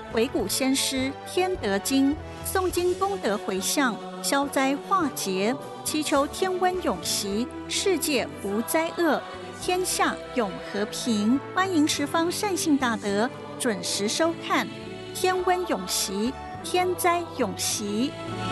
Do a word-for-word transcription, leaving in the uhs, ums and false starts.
惟古先师天德经，诵经功德回向，消灾化劫，祈求天温永息，世界无灾厄，天下永和平。欢迎十方善信大德准时收看《天温永息，天灾永息》。